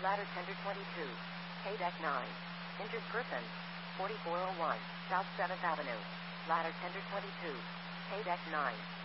Ladder tender 22. K-Deck 9. Injured person. 4401 South 7th Avenue. Ladder tender 22. K-Deck 9.